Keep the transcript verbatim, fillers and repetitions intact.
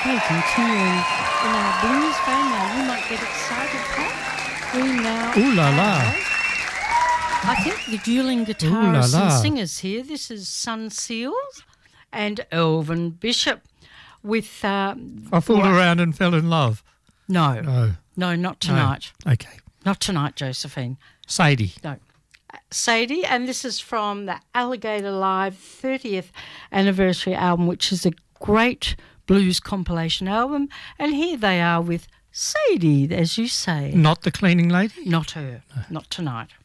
Okay, continuing in our blues vein now, you might get excited, Pat. We now Ooh la la. have, I think, the dueling Ooh guitarists la la. and singers here. This is Sun Seals and Elvin Bishop with... Uh, I fooled what- around and fell in love. No, No. no, not tonight. No. Okay. Not tonight, Josephine. Sadie. No. Sadie, and this is from the Alligator Live thirtieth anniversary album, which is a great blues compilation album. And here they are with Sadie, as you say. Not the cleaning lady? Not her. Not tonight.